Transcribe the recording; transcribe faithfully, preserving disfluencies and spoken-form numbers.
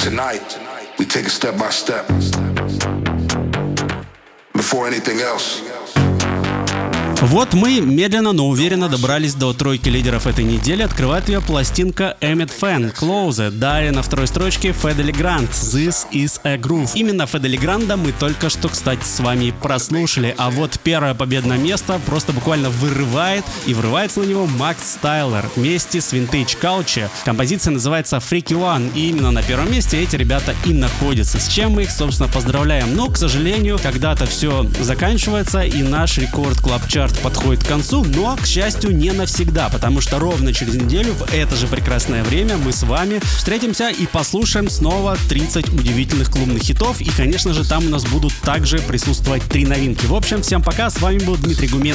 tonight we take it step by step. Before anything else. Вот мы медленно, но уверенно добрались до тройки лидеров этой недели. Открывает ее пластинка Эммет Фэн, Close. Далее на второй строчке Федели Грант, This is a Groove. Именно Федели Гранда мы только что, кстати, с вами прослушали. А вот первое победное место просто буквально вырывает, и врывается на него Макс Стайлер вместе с Vintage Culture. Композиция называется Freaky One, и именно на первом месте эти ребята и находятся. С чем мы их, собственно, поздравляем. Но, к сожалению, когда-то все заканчивается, и наш рекорд Клаб Чарт подходит к концу, но, к счастью, не навсегда, потому что ровно через неделю в это же прекрасное время мы с вами встретимся и послушаем снова тридцать удивительных клубных хитов, и, конечно же, там у нас будут также присутствовать три новинки. В общем, всем пока, с вами был Дмитрий Гуменный.